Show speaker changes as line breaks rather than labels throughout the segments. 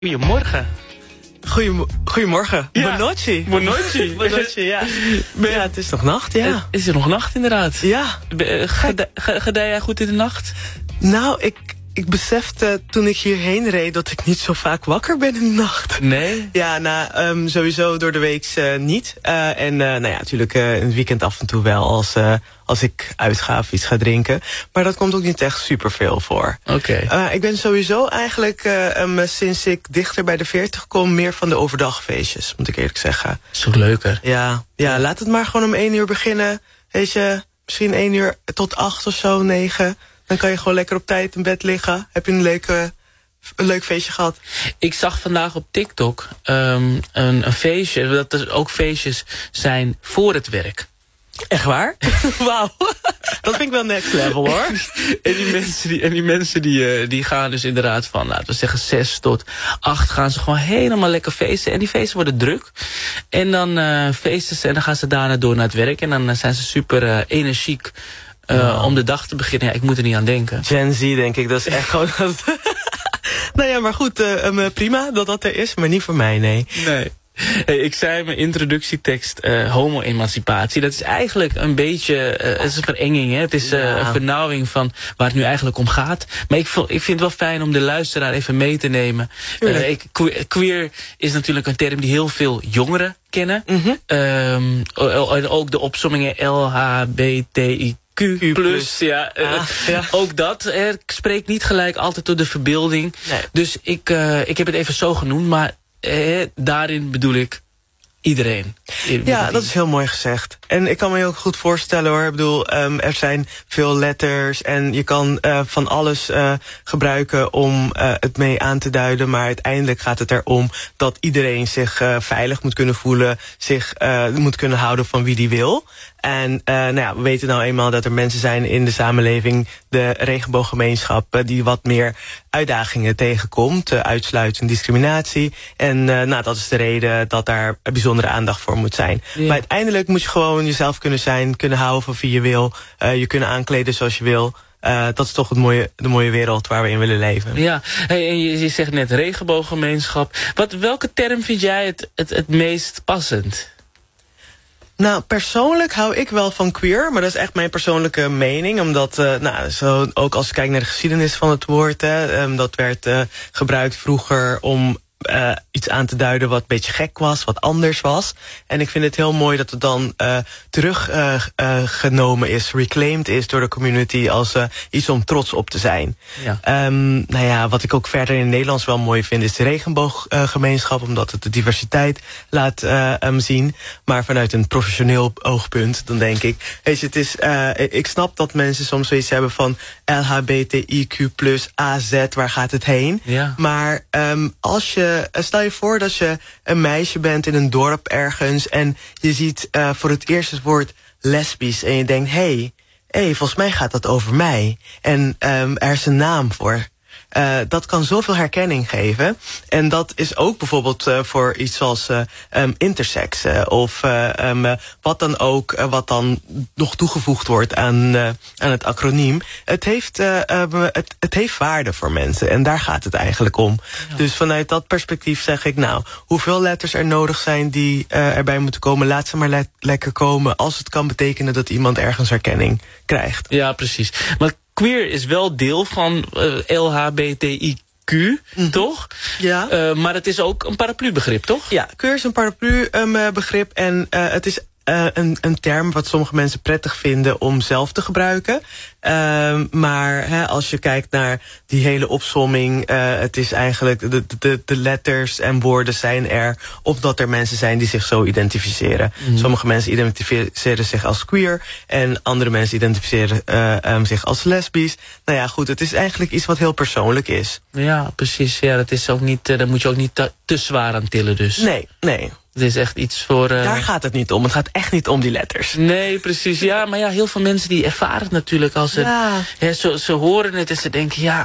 Goedemorgen.
Goedemorgen.
Ja.
Buonanotte.
Buonanotte, ja.
Ja, het is nog nacht, ja.
Is er nog nacht inderdaad?
Ja.
Gedij jij goed in de nacht?
Nou, ik besefte toen ik hierheen reed dat ik niet zo vaak wakker ben in de nacht.
Nee?
Ja, nou, sowieso door de week niet. Nou ja, natuurlijk in het weekend af en toe wel als ik uitga of iets ga drinken. Maar dat komt ook niet echt superveel voor.
Oké.
Ik ben sowieso eigenlijk, sinds ik dichter bij de 40 kom, meer van de overdagfeestjes, moet ik eerlijk zeggen.
Is ook leuker.
Ja, laat het maar gewoon om 1 uur beginnen. Weet je, misschien 1 uur tot 8 of zo, 9. Dan kan je gewoon lekker op tijd in bed liggen. Heb je een leuk feestje gehad? Ik
zag vandaag op TikTok een feestje, dat er ook feestjes zijn voor het werk.
Echt waar? Wauw. Dat vind ik wel next level, hoor.
En die mensen die gaan dus inderdaad van, laten we zeggen 6 tot 8 gaan ze gewoon helemaal lekker feesten. En die feesten worden druk. En dan feesten ze en dan gaan ze daarna door naar het werk. En dan zijn ze super energiek om de dag te beginnen. Ja, ik moet er niet aan denken.
Gen Z, denk ik. Dat is echt gewoon... Nou ja, maar goed, prima dat er is, maar niet voor mij, nee.
Nee. Hey, ik zei in mijn introductietekst homo-emancipatie. Dat is eigenlijk een beetje het is een verenging. Hè? Het is een vernauwing van waar het nu eigenlijk om gaat. Maar ik vind het wel fijn om de luisteraar even mee te nemen. Queer is natuurlijk een term die heel veel jongeren kennen. Mm-hmm. Ook de opsommingen LHBTIQ+, ja. Ook dat spreekt niet gelijk altijd door de verbeelding. Nee. Dus ik heb het even zo genoemd, maar daarin bedoel ik iedereen.
Ja, dat is heel mooi gezegd. En ik kan me heel goed voorstellen, hoor. Ik bedoel, er zijn veel letters en je kan van alles gebruiken om het mee aan te duiden. Maar uiteindelijk gaat het erom dat iedereen zich veilig moet kunnen voelen, zich moet kunnen houden van wie die wil. En we weten nou eenmaal dat er mensen zijn in de samenleving, de regenbooggemeenschap, die wat meer uitdagingen tegenkomt, uitsluiting, discriminatie. En dat is de reden dat daar bijzondere aandacht voor moet zijn. Ja. Maar uiteindelijk moet je gewoon jezelf kunnen zijn, kunnen houden van wie je wil, je kunnen aankleden zoals je wil. Dat is toch de mooie wereld waar we in willen leven.
Ja, hey, en je zegt net regenbooggemeenschap. Welke term vind jij het meest passend?
Nou, persoonlijk hou ik wel van queer, maar dat is echt mijn persoonlijke mening. Omdat, ook als je kijkt naar de geschiedenis van het woord, dat werd gebruikt vroeger om iets aan te duiden wat een beetje gek was, wat anders was. En ik vind het heel mooi dat het dan teruggenomen is, reclaimed is door de community als iets om trots op te zijn. Ja. Wat ik ook verder in het Nederlands wel mooi vind is de regenbooggemeenschap, omdat het de diversiteit laat zien. Maar vanuit een professioneel oogpunt, dan denk ik, weet je, het is, ik snap dat mensen soms zoiets hebben van LHBTIQ+, AZ, waar gaat het heen? Ja. Maar stel je voor dat je een meisje bent in een dorp ergens en je ziet voor het eerst het woord lesbisch en je denkt, hey, volgens mij gaat dat over mij. En er is een naam voor. Dat kan zoveel herkenning geven. En dat is ook bijvoorbeeld voor iets zoals intersex. Of wat dan ook, wat dan nog toegevoegd wordt aan het acroniem. Het heeft waarde voor mensen. En daar gaat het eigenlijk om. Ja. Dus vanuit dat perspectief zeg ik, nou, hoeveel letters er nodig zijn die erbij moeten komen, laat ze maar lekker komen. Als het kan betekenen dat iemand ergens herkenning krijgt.
Ja, precies. Maar queer is wel deel van LHBTIQ, toch? Ja. Maar het is ook een paraplu-begrip, toch?
Ja, queer is een paraplu-begrip en het is een term wat sommige mensen prettig vinden om zelf te gebruiken. Maar als je kijkt naar die hele opsomming, het is eigenlijk de letters en woorden zijn er omdat er mensen zijn die zich zo identificeren. Sommige mensen identificeren zich als queer en andere mensen identificeren zich als lesbisch. Nou ja, goed, het is eigenlijk iets wat heel persoonlijk is.
Ja, precies. Ja, dat is ook niet, daar moet je ook niet te zwaar aan tillen dus.
Nee.
Het is echt iets voor...
Daar gaat het niet om. Het gaat echt niet om die letters.
Nee, precies. Ja, maar ja, heel veel mensen die ervaren het natuurlijk als ze horen het en ze denken,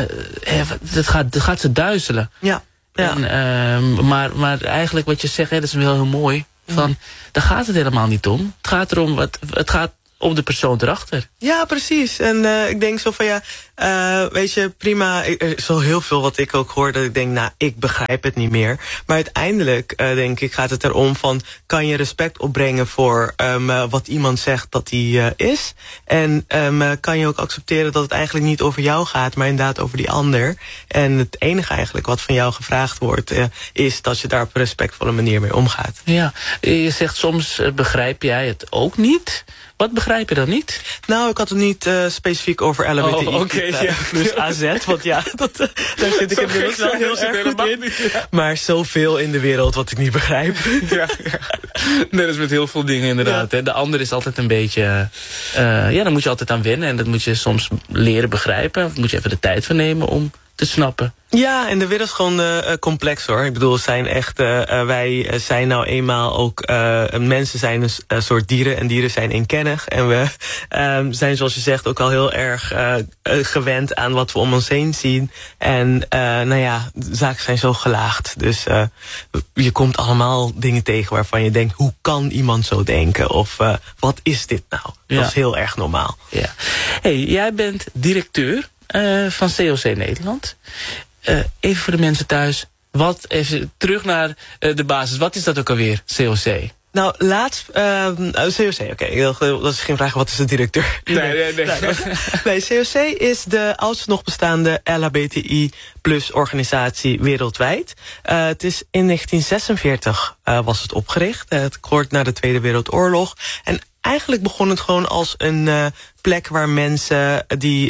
dat gaat ze duizelen. Ja. En, maar eigenlijk wat je zegt, dat is wel heel mooi. Daar gaat het helemaal niet om. Het gaat erom, het gaat op de persoon erachter.
Ja, precies. En ik denk zo van weet je, prima. Er is al heel veel wat ik ook hoor dat ik denk, nou, ik begrijp het niet meer. Maar uiteindelijk, denk ik, gaat het erom van, kan je respect opbrengen voor wat iemand zegt dat hij is? En kan je ook accepteren dat het eigenlijk niet over jou gaat, maar inderdaad over die ander? En het enige eigenlijk wat van jou gevraagd wordt, is dat je daar op een respectvolle manier mee omgaat.
Ja, je zegt soms begrijp jij het ook niet. Wat begrijp je dan niet?
Nou, ik had het niet specifiek over LHBTI plus AZ. Want ja, daar zit ik inmiddels wel heel erg goed in. Niet, ja. Maar zoveel in de wereld wat ik niet begrijp.
Ja. Nee, dat is met heel veel dingen inderdaad. Ja. De ander is altijd een beetje... daar moet je altijd aan wennen. En dat moet je soms leren begrijpen. Of moet je even de tijd voor nemen om te snappen.
Ja, en de wereld is gewoon complex hoor. Ik bedoel, zijn echt, wij zijn nou eenmaal ook, mensen zijn een soort dieren en dieren zijn eenkennig. En we zijn, zoals je zegt, ook al heel erg gewend aan wat we om ons heen zien. En de zaken zijn zo gelaagd. Dus je komt allemaal dingen tegen waarvan je denkt, hoe kan iemand zo denken? Of wat is dit nou? Dat is heel erg normaal.
Ja. Hey, jij bent directeur van COC Nederland. Even voor de mensen thuis. Even terug naar de basis. Wat is dat ook alweer, COC?
Nou, laatst... COC, oké. Dat is geen vraag, wat is de directeur? Nee, COC is de oudste nog bestaande LHBTI plus organisatie wereldwijd. Het is in 1946 was het opgericht. Het hoort na de Tweede Wereldoorlog. En eigenlijk begon het gewoon als een plek waar mensen die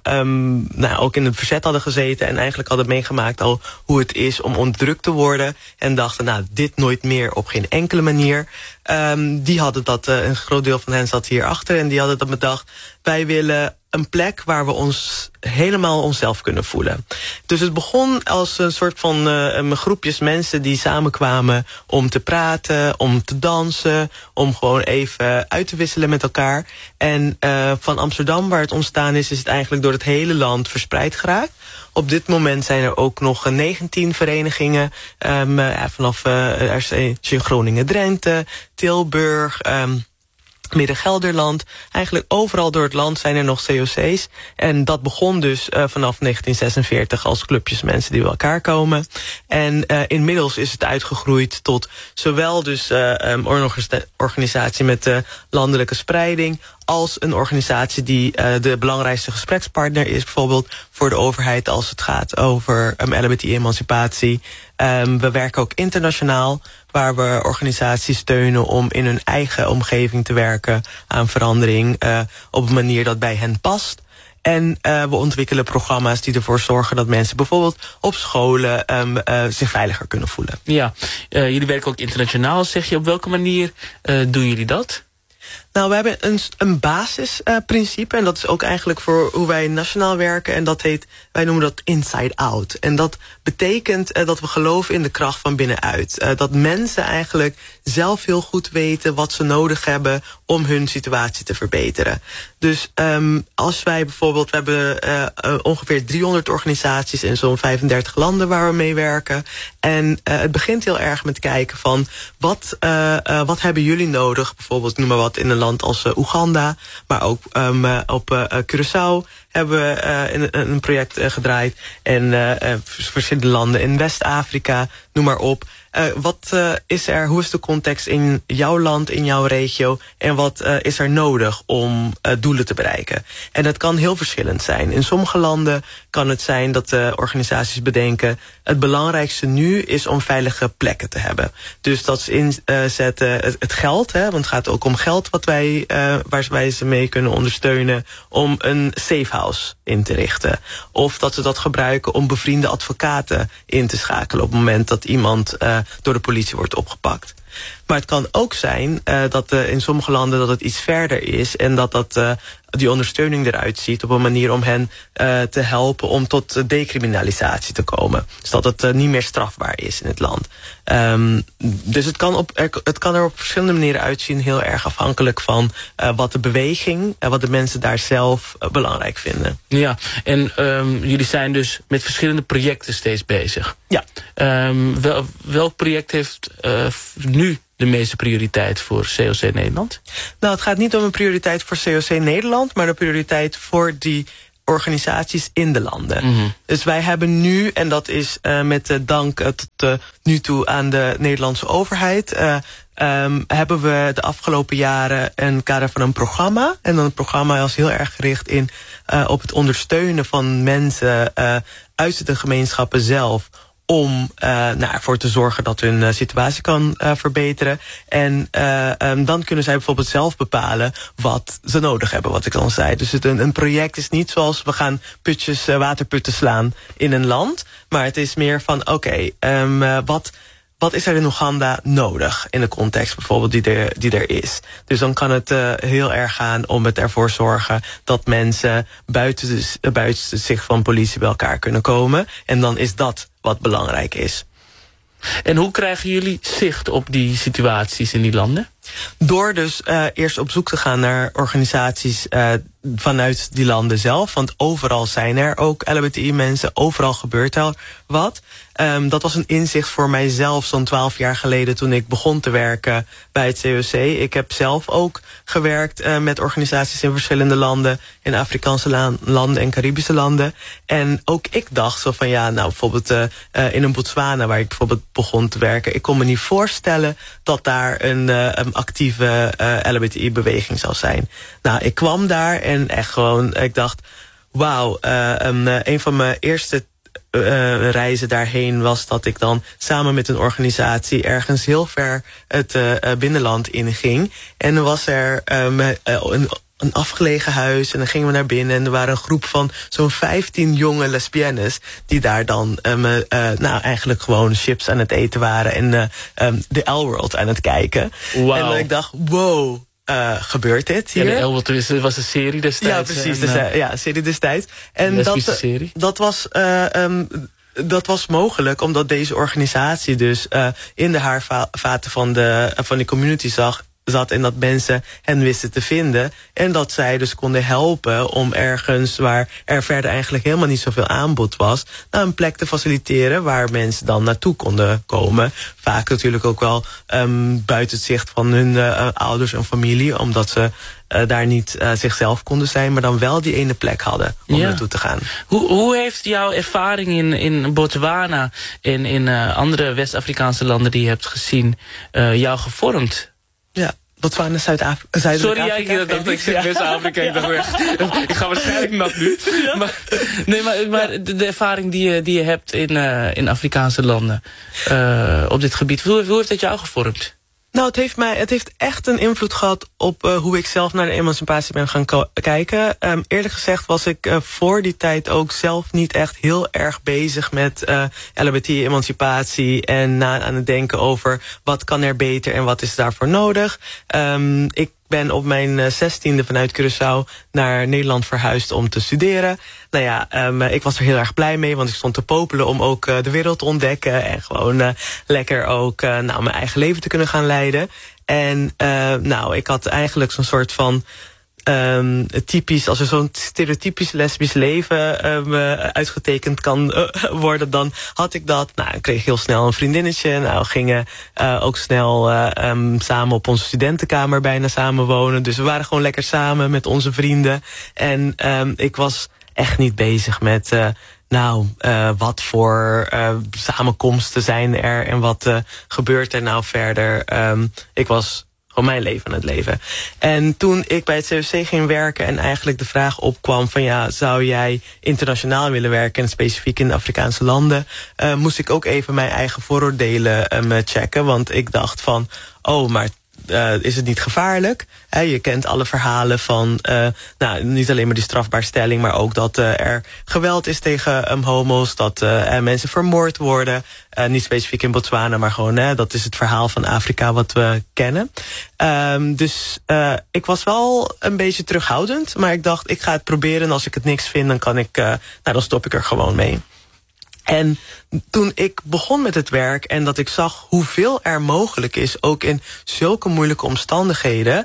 ook in het verzet hadden gezeten en eigenlijk hadden meegemaakt al hoe het is om onderdrukt te worden en dachten, nou, dit nooit meer op geen enkele manier. Die hadden dat, een groot deel van hen zat hierachter en die hadden dat bedacht, wij willen een plek waar we ons helemaal onszelf kunnen voelen. Dus het begon als een soort van groepjes mensen die samenkwamen om te praten, om te dansen, om gewoon even uit te wisselen met elkaar. En van Amsterdam, waar het ontstaan is het eigenlijk door het hele land verspreid geraakt. Op dit moment zijn er ook nog 19 verenigingen. Vanaf Groningen-Drenthe, Tilburg, Midden-Gelderland. Eigenlijk overal door het land zijn er nog COC's. En dat begon dus vanaf 1946 als clubjes mensen die bij elkaar komen. En inmiddels is het uitgegroeid tot zowel dus organisatie met landelijke spreiding als een organisatie die de belangrijkste gesprekspartner is, bijvoorbeeld voor de overheid als het gaat over LHBTI-emancipatie. We werken ook internationaal, waar we organisaties steunen om in hun eigen omgeving te werken aan verandering op een manier dat bij hen past. En we ontwikkelen programma's die ervoor zorgen dat mensen bijvoorbeeld op scholen zich veiliger kunnen voelen. Ja,
jullie werken ook internationaal, zeg je. Op welke manier doen jullie dat?
Nou, we hebben een basisprincipe en dat is ook eigenlijk voor hoe wij nationaal werken. En dat heet, wij noemen dat inside out. En dat betekent dat we geloven in de kracht van binnenuit. Dat mensen eigenlijk zelf heel goed weten wat ze nodig hebben om hun situatie te verbeteren. Dus als wij bijvoorbeeld, we hebben ongeveer 300 organisaties in zo'n 35 landen waar we mee werken. En het begint heel erg met kijken van wat hebben jullie nodig? Bijvoorbeeld, noem maar wat, in een land als Oeganda, maar ook op Curaçao hebben we een project gedraaid. En verschillende landen in West-Afrika, noem maar op. Wat is er, hoe is de context in jouw land, in jouw regio? En wat is er nodig om doelen te bereiken? En dat kan heel verschillend zijn. In sommige landen kan het zijn dat organisaties bedenken, het belangrijkste nu is om veilige plekken te hebben. Dus dat ze inzetten het geld, want het gaat ook om geld waar wij ze mee kunnen ondersteunen om een safe house in te richten. Of dat ze dat gebruiken om bevriende advocaten in te schakelen op het moment dat iemand door de politie wordt opgepakt. Maar het kan ook zijn dat in sommige landen dat het iets verder is en dat die ondersteuning eruit ziet op een manier om hen te helpen om tot decriminalisatie te komen. Dus dat het niet meer strafbaar is in het land. Dus het kan er op verschillende manieren uitzien, heel erg afhankelijk van wat de beweging en wat de mensen daar zelf belangrijk vinden.
Ja, en jullie zijn dus met verschillende projecten steeds bezig.
Ja.
Welk project heeft nu de meeste prioriteit voor COC Nederland?
Nou, het gaat niet om een prioriteit voor COC Nederland, maar de prioriteit voor die organisaties in de landen. Dus wij hebben nu, en dat is met dank tot nu toe aan de Nederlandse overheid, hebben we de afgelopen jaren een kader van een programma. En dan het programma is heel erg gericht op het ondersteunen van mensen uit de gemeenschappen zelf, om ervoor te zorgen dat hun situatie kan verbeteren. En dan kunnen zij bijvoorbeeld zelf bepalen wat ze nodig hebben, wat ik al zei. Dus een project is niet zoals we gaan waterputten slaan in een land, maar het is meer van wat is er in Oeganda nodig in de context bijvoorbeeld die er is. Dus dan kan het heel erg gaan om het ervoor zorgen dat mensen buiten het zicht van politie bij elkaar kunnen komen. En dan is dat wat belangrijk is.
En hoe krijgen jullie zicht op die situaties in die landen?
Door dus eerst op zoek te gaan naar organisaties vanuit die landen zelf. Want overal zijn er ook LHBTI-mensen, overal gebeurt er wat. Dat was een inzicht voor mijzelf zo'n 12 jaar geleden toen ik begon te werken bij het COC. Ik heb zelf ook gewerkt met organisaties in verschillende landen, in Afrikaanse landen en Caribische landen. En ook ik dacht zo van bijvoorbeeld in een Botswana waar ik bijvoorbeeld begon te werken, ik kon me niet voorstellen dat daar een actieve LHBTI-beweging zou zijn. Nou, ik kwam daar en echt gewoon, ik dacht, wauw, een van mijn eerste reizen daarheen was dat ik dan samen met een organisatie ergens heel ver het binnenland inging. En dan was er een afgelegen huis en dan gingen we naar binnen en er waren een groep van zo'n 15 jonge lesbiennes die daar dan eigenlijk gewoon chips aan het eten waren en de L-World aan het kijken.
Wow.
En dan ik dacht, wow, gebeurt dit hier?
Ja, de L-World was een serie destijds.
Ja, precies. Een serie destijds. En dat was mogelijk omdat deze organisatie dus in de haarvaten van die community zat en dat mensen hen wisten te vinden. En dat zij dus konden helpen om ergens waar er verder eigenlijk helemaal niet zoveel aanbod was, naar een plek te faciliteren waar mensen dan naartoe konden komen. Vaak natuurlijk ook wel buiten het zicht van hun ouders en familie, omdat ze daar niet zichzelf konden zijn, maar dan wel die ene plek hadden om naartoe te gaan.
Hoe heeft jouw ervaring in Botswana en in andere West-Afrikaanse landen die je hebt gezien jou gevormd?
Ja, Botswana, Zuid-Afrika.
Sorry, ik dacht ik zit West-Afrika. Ik ga waarschijnlijk nat nu. Ja. Maar de ervaring die je hebt in Afrikaanse landen op dit gebied, hoe heeft dat jou gevormd?
Nou, het heeft echt een invloed gehad op hoe ik zelf naar de emancipatie ben gaan kijken. Eerlijk gezegd was ik voor die tijd ook zelf niet echt heel erg bezig met LHBT-emancipatie en aan het denken over wat kan er beter en wat is daarvoor nodig. Ik ben op mijn 16e vanuit Curaçao naar Nederland verhuisd om te studeren. Nou ja, ik was er heel erg blij mee, want ik stond te popelen om ook de wereld te ontdekken en gewoon lekker ook mijn eigen leven te kunnen gaan leiden. En ik had eigenlijk zo'n soort van typisch, als er zo'n stereotypisch lesbisch leven uitgetekend kan worden, dan had ik dat. Nou, ik kreeg heel snel een vriendinnetje. Nou, we gingen ook snel samen op onze studentenkamer bijna samen wonen. Dus we waren gewoon lekker samen met onze vrienden. En ik was echt niet bezig met wat voor samenkomsten zijn er en wat gebeurt er nou verder. Ik was gewoon mijn leven aan het leven. En toen ik bij het COC ging werken en eigenlijk de vraag opkwam van zou jij internationaal willen werken en specifiek in de Afrikaanse landen, moest ik ook even mijn eigen vooroordelen checken. Want ik dacht van, maar is het niet gevaarlijk? Je kent alle verhalen van niet alleen maar die strafbaarstelling, maar ook dat er geweld is tegen homo's, dat mensen vermoord worden. Niet specifiek in Botswana, maar gewoon dat is het verhaal van Afrika wat we kennen. Dus ik was wel een beetje terughoudend, maar ik dacht, ik ga het proberen en als ik het niks vind, dan stop ik er gewoon mee. En toen ik begon met het werk en dat ik zag hoeveel er mogelijk is, ook in zulke moeilijke omstandigheden,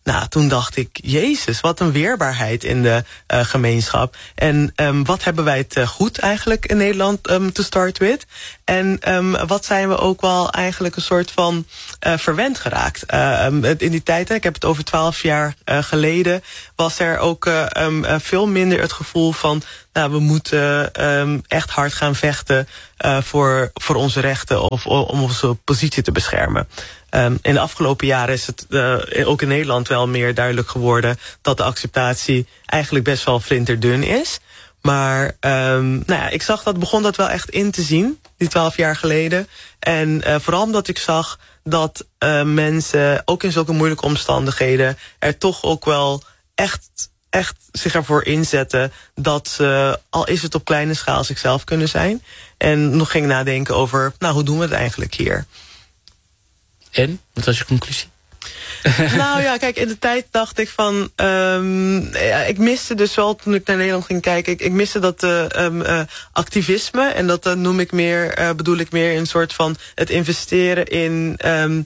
toen dacht ik, Jezus, wat een weerbaarheid in de gemeenschap. En wat hebben wij het goed eigenlijk in Nederland to start with? En wat zijn we ook wel eigenlijk een soort van verwend geraakt. In die tijd, ik heb het over 12 jaar geleden, was er ook veel minder het gevoel van, we moeten echt hard gaan vechten voor onze rechten of om onze positie te beschermen. In de afgelopen jaren is het ook in Nederland wel meer duidelijk geworden dat de acceptatie eigenlijk best wel flinterdun is. Maar ik zag begon dat wel echt in te zien, die 12 jaar geleden. En vooral omdat ik zag dat mensen, ook in zulke moeilijke omstandigheden, er toch ook wel echt zich ervoor inzetten dat ze, al is het op kleine schaal, zichzelf kunnen zijn. En nog ging nadenken over, hoe doen we het eigenlijk hier?
En? Wat was je conclusie?
Nou ja, kijk, in de tijd dacht ik van, ik miste dus wel, toen ik naar Nederland ging kijken, ik miste dat activisme. En dat bedoel ik meer in een soort van het investeren in,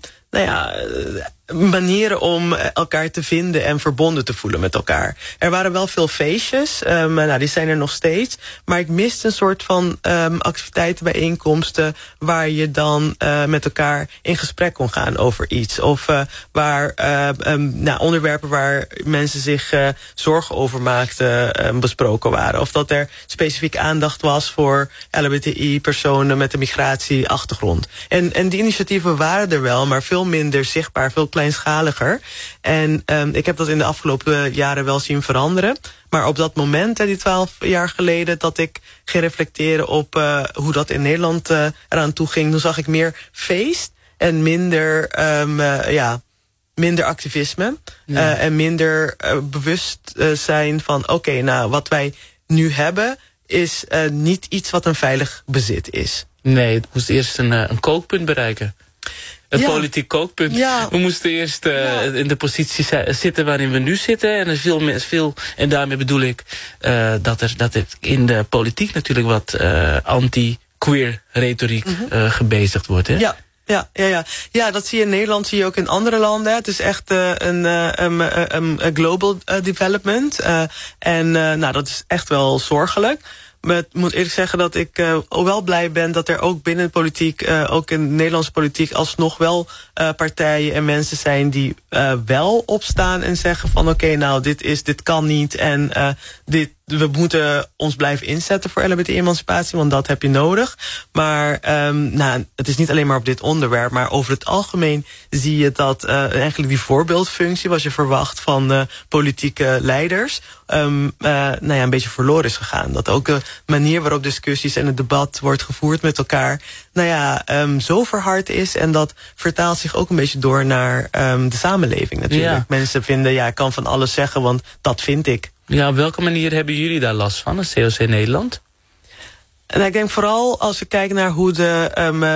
manieren om elkaar te vinden en verbonden te voelen met elkaar. Er waren wel veel feestjes, die zijn er nog steeds. Maar ik miste een soort van activiteiten, bijeenkomsten waar je dan met elkaar in gesprek kon gaan over iets. Of waar onderwerpen waar mensen zich zorgen over maakten besproken waren. Of dat er specifiek aandacht was voor LHBTI-personen met een migratieachtergrond. En die initiatieven waren er wel, maar veel minder zichtbaar, veel kleinschaliger. En ik heb dat in de afgelopen jaren wel zien veranderen. Maar op dat moment, die 12 jaar geleden, dat ik ging reflecteren op hoe dat in Nederland eraan toe ging, dan zag ik meer feest en minder activisme. Ja. En minder bewust zijn van, wat wij nu hebben is niet iets wat een veilig bezit is.
Nee, het moest eerst een kookpunt bereiken. Een politiek kookpunt. Ja. We moesten eerst in de positie zitten waarin we nu zitten. En er is veel, en daarmee bedoel ik dat er in de politiek natuurlijk wat anti-queer retoriek gebezigd wordt. Hè?
Ja, dat zie je in Nederland, zie je ook in andere landen. Het is echt een global development. Dat is echt wel zorgelijk. Maar ik moet eerlijk zeggen dat ik wel blij ben dat er ook binnen de politiek, ook in de Nederlandse politiek, alsnog wel partijen en mensen zijn die wel opstaan en zeggen van dit kan niet en we moeten ons blijven inzetten voor LHBT-emancipatie, want dat heb je nodig. Maar het is niet alleen maar op dit onderwerp, maar over het algemeen zie je dat eigenlijk die voorbeeldfunctie, wat je verwacht van politieke leiders, een beetje verloren is gegaan. Dat ook de manier waarop discussies en het debat wordt gevoerd met elkaar zo verhard is. En dat vertaalt zich ook een beetje door naar de samenleving natuurlijk. Ja. Mensen vinden, ik kan van alles zeggen, want dat vind ik.
Ja, op welke manier hebben jullie daar last van, als COC Nederland?
En ik denk vooral als ik kijk naar hoe de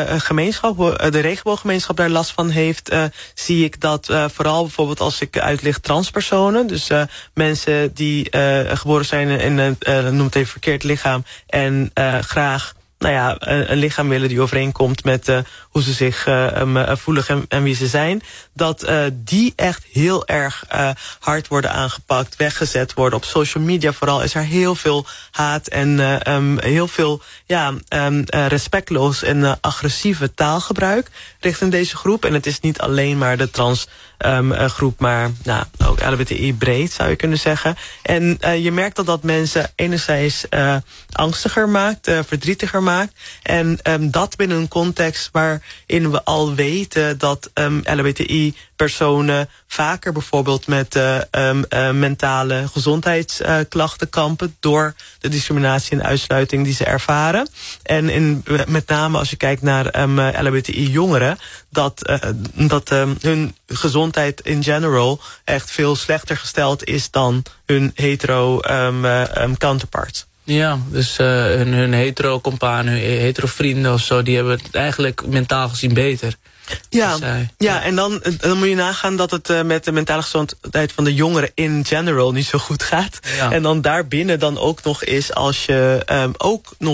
regenbooggemeenschap daar last van heeft, zie ik dat vooral bijvoorbeeld als ik uitlicht transpersonen, dus mensen die geboren zijn in noem het even verkeerd lichaam en graag een lichaam willen die overeenkomt met hoe ze zich voelen en wie ze zijn, dat die echt heel erg hard worden aangepakt, weggezet worden. Op social media vooral is er heel veel haat en heel veel respectloos en agressieve taalgebruik richting deze groep. En het is niet alleen maar de trans groep, maar ook LHBTI breed zou je kunnen zeggen. En je merkt dat mensen enerzijds angstiger maakt, verdrietiger maakt. En dat binnen een context waarin we al weten dat LHBTI-personen vaker bijvoorbeeld met mentale gezondheidsklachten kampen door de discriminatie en uitsluiting die ze ervaren. En met name als je kijkt naar LHBTI-jongeren, dat hun gezondheid in general echt veel slechter gesteld is dan hun hetero counterparts.
Ja, dus hun hetero-companen, hun hetero-vrienden of zo, die hebben het eigenlijk mentaal gezien beter.
Ja, en dan moet je nagaan dat het met de mentale gezondheid van de jongeren in general niet zo goed gaat. Ja. En dan daarbinnen dan ook nog is als je ook nog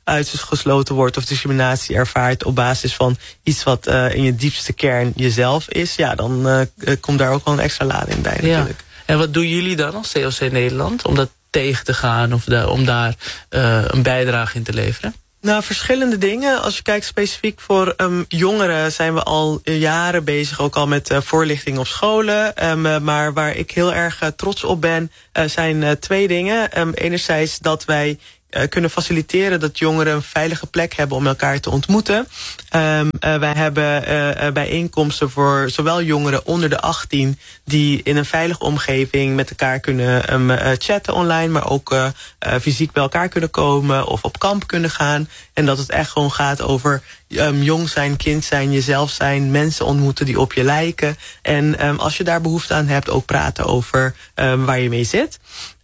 uitgesloten wordt of discriminatie ervaart op basis van iets wat in je diepste kern jezelf is, ja, dan komt daar ook wel een extra lading bij natuurlijk.
En wat doen jullie dan als COC Nederland om dat tegen te gaan of om daar een bijdrage in te leveren?
Nou, verschillende dingen. Als je kijkt specifiek voor jongeren zijn we al jaren bezig, ook al met voorlichting op scholen. Maar waar ik heel erg trots op ben, zijn 2 dingen. Enerzijds dat wij kunnen faciliteren dat jongeren een veilige plek hebben om elkaar te ontmoeten. Wij hebben bijeenkomsten voor zowel jongeren onder de 18... die in een veilige omgeving met elkaar kunnen chatten online, maar ook fysiek bij elkaar kunnen komen of op kamp kunnen gaan. En dat het echt gewoon gaat over jong zijn, kind zijn, jezelf zijn, mensen ontmoeten die op je lijken. En als je daar behoefte aan hebt, ook praten over waar je mee zit.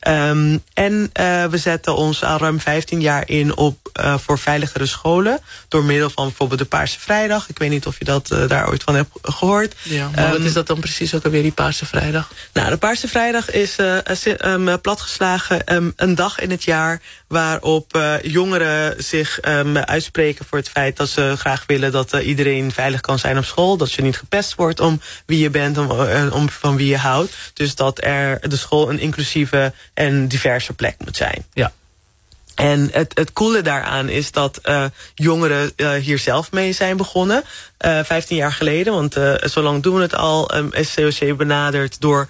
En we zetten ons al ruim 15 jaar in voor veiligere scholen. Door middel van bijvoorbeeld de Paarse Vrijdag. Ik weet niet of je dat daar ooit van hebt gehoord.
Ja, maar wat is dat dan precies ook alweer, die Paarse Vrijdag?
Nou, de Paarse Vrijdag is platgeslagen een dag in het jaar waarop jongeren zich uitspreken voor het feit dat ze graag willen dat iedereen veilig kan zijn op school. Dat je niet gepest wordt om wie je bent, om van wie je houdt. Dus dat de school een inclusieve en diverse plek moet zijn. Ja. En het coole daaraan is dat jongeren hier zelf mee zijn begonnen. 15 jaar geleden, want zo lang doen we het al. Is COC benaderd door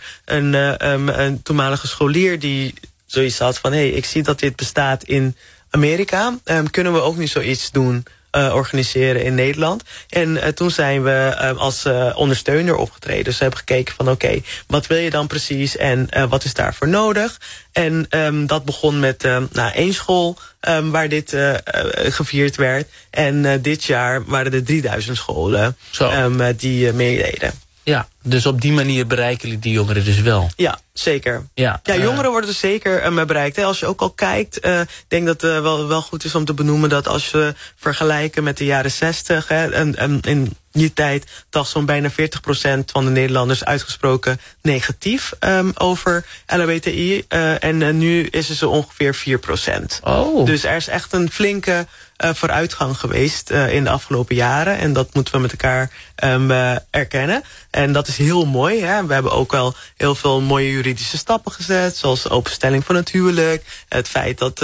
een toenmalige scholier die zoiets had van, hey, ik zie dat dit bestaat in Amerika. Kunnen we ook niet zoiets doen, organiseren in Nederland? En toen zijn we als ondersteuner opgetreden. Dus we hebben gekeken van oké, wat wil je dan precies en wat is daarvoor nodig? En dat begon met 1 school waar dit gevierd werd. En dit jaar waren er 3000 scholen die meededen. Ja,
dus op die manier bereiken jullie die jongeren dus wel?
Ja, zeker. Ja, jongeren worden dus zeker bereikt. Hè. Als je ook al kijkt, ik denk dat het wel goed is om te benoemen dat als we vergelijken met de jaren 60... in die tijd dacht zo'n bijna 40% van de Nederlanders uitgesproken negatief over LHBTI. En nu is het zo ongeveer 4%. Oh. Dus er is echt een flinke vooruitgang geweest in de afgelopen jaren. En dat moeten we met elkaar erkennen. En dat is heel mooi. Hè? We hebben ook wel heel veel mooie juridische stappen gezet. Zoals de openstelling van het huwelijk. Het feit dat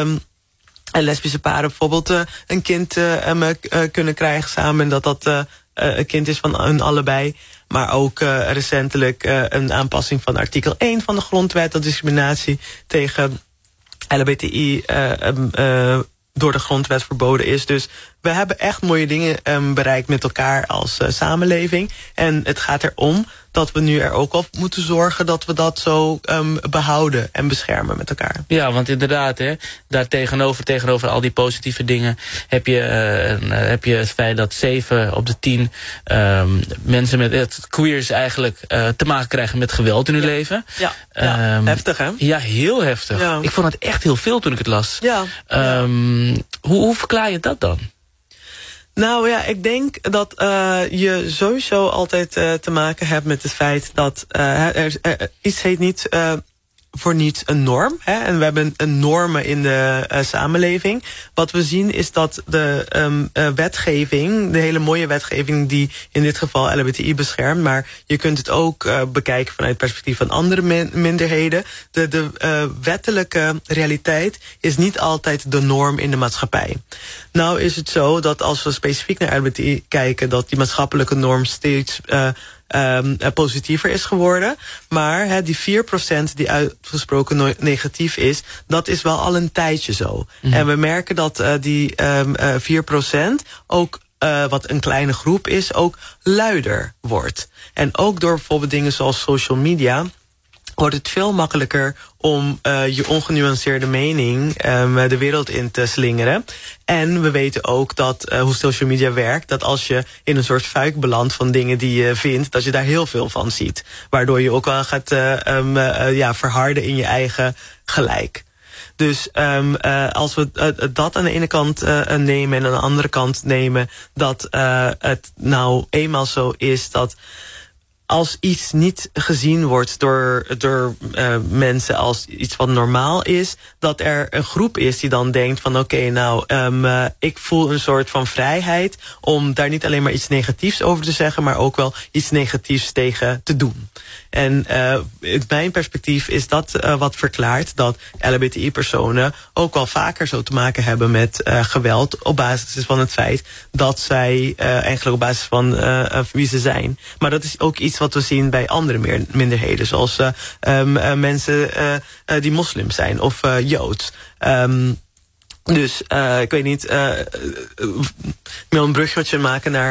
lesbische paren bijvoorbeeld een kind kunnen krijgen samen. En dat een kind is van hun allebei. Maar ook recentelijk een aanpassing van artikel 1 van de grondwet. Dat discriminatie tegen LHBTI door de grondwet verboden is. Dus we hebben echt mooie dingen bereikt met elkaar als samenleving. En het gaat erom dat we nu er ook op moeten zorgen dat we dat zo behouden en beschermen met elkaar. Ja, want inderdaad, hè, daar tegenover al die positieve dingen heb je het feit dat 7 op de 10 mensen met queers eigenlijk te maken krijgen met geweld in hun leven. Ja, heftig hè? Ja, heel heftig. Ja. Ik vond het echt heel veel toen ik het las. Ja. Hoe verklaar je dat dan? Nou ja, ik denk dat je sowieso altijd te maken hebt met het feit dat iets heet niet voor niets een norm. Hè? En we hebben normen in de samenleving. Wat we zien is dat de wetgeving, de hele mooie wetgeving die in dit geval LHBTI beschermt, maar je kunt het ook bekijken vanuit het perspectief van andere minderheden. De wettelijke realiteit is niet altijd de norm in de maatschappij. Nou is het zo dat als we specifiek naar LHBTI kijken, dat die maatschappelijke norm steeds positiever is geworden. Maar die 4% die uitgesproken negatief is, dat is wel al een tijdje zo. Mm-hmm. En we merken dat die 4% ook, wat een kleine groep is, ook luider wordt. En ook door bijvoorbeeld dingen zoals social media wordt het veel makkelijker om je ongenuanceerde mening de wereld in te slingeren. En we weten ook dat hoe social media werkt, dat als je in een soort fuik belandt van dingen die je vindt, dat je daar heel veel van ziet. Waardoor je ook wel gaat verharden in je eigen gelijk. Dus als we dat aan de ene kant nemen en aan de andere kant nemen dat het nou eenmaal zo is dat als iets niet gezien wordt door mensen als iets wat normaal is, dat er een groep is die dan denkt van oké, ik voel een soort van vrijheid om daar niet alleen maar iets negatiefs over te zeggen, maar ook wel iets negatiefs tegen te doen. En uit mijn perspectief is dat wat verklaart dat LHBTI-personen ook wel vaker zo te maken hebben met geweld op basis van het feit dat zij eigenlijk op basis van wie ze zijn. Maar dat is ook iets wat we zien bij andere minderheden, zoals mensen die moslim zijn of Joods. Dus ik weet niet, ik wil een bruggetje maken naar